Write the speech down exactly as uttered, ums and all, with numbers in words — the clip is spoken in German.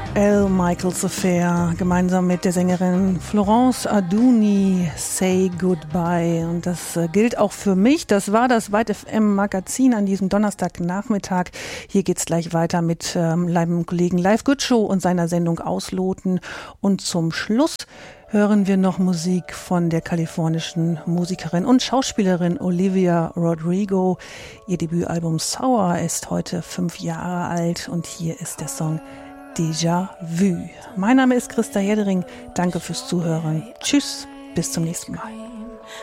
Elle Michaels Affair, gemeinsam mit der Sängerin Florence Adouni, Say Goodbye. Und das äh, gilt auch für mich. Das war das White F M Magazin an diesem Donnerstagnachmittag. Hier geht's gleich weiter mit ähm, meinem Kollegen Live Good Show und seiner Sendung Ausloten. Und zum Schluss hören wir noch Musik von der kalifornischen Musikerin und Schauspielerin Olivia Rodrigo. Ihr Debütalbum Sour ist heute fünf Jahre alt und hier ist der Song Déjà Vu. Mein Name ist Christa Hedering. Danke fürs Zuhören. Tschüss, bis zum nächsten Mal.